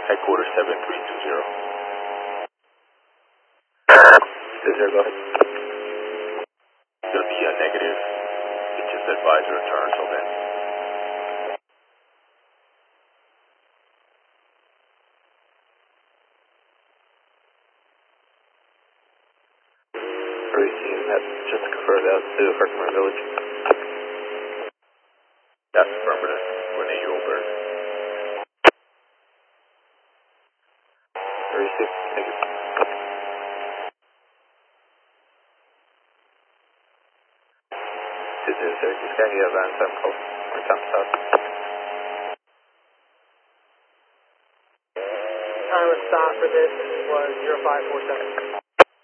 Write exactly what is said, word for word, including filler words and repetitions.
Headquarters seven three two zero. Two zero, go ahead. It's going to be a negative. It's just advisor return, so then. Receiving that, just to confirm that to Herkimer Village. That's affirmative. Renee Yolberg. Receive, thank you. Two zero Syracuse, can you have an time call? Or time stop? Time of stop for this was zero five four seven.